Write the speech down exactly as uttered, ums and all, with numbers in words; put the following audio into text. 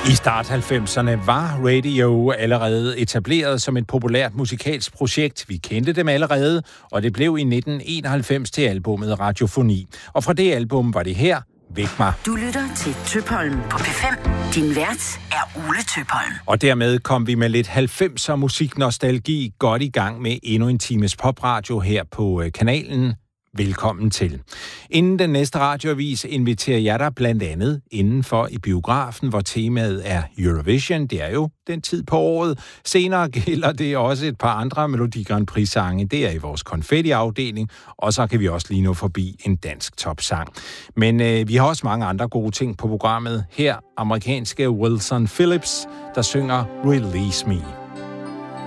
I start halvfemserne var radio allerede etableret som et populært musikalsk projekt. Vi kendte dem allerede, og det blev i nitten enoghalvfems til albummet Radiofoni. Og fra det album var det her, Væk mig. Du lytter til Tøpholm på P fem. Din vært er Ole Tøpholm. Og dermed kom vi med lidt halvfemser musiknostalgi godt i gang med endnu en times popradio her på kanalen. Velkommen til. Inden den næste radioavis inviterer jeg dig blandt andet indenfor i biografen, hvor temaet er Eurovision. Det er jo den tid på året. Senere gælder det også et par andre Melodi Grand Prix-sange. Det er i vores konfetti-afdeling, og så kan vi også lige nå forbi en dansk topsang. Men øh, vi har også mange andre gode ting på programmet. Her amerikanske Wilson Phillips, der synger Release Me.